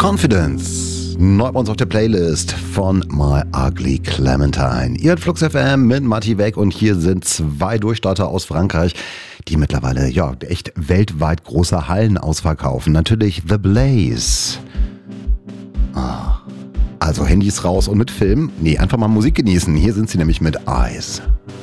Confidence. Neu bei uns auf der Playlist von My Ugly Clementine. Ihr hört Flux FM mit Matti Weg und hier sind zwei Durchstarter aus Frankreich, die mittlerweile ja echt weltweit große Hallen ausverkaufen. Natürlich The Blaze. Also Handys raus und mit Film. Nee, einfach mal Musik genießen. Hier sind sie nämlich mit Eyes.